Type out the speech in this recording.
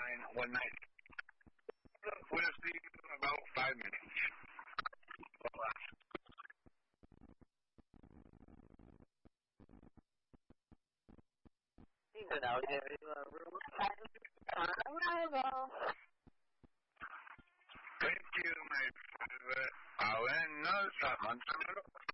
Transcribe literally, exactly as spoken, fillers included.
nine one night. We'll see you in about five minutes. Even I'll give you a room on arrival. Thank you, my father. I'll end no summons.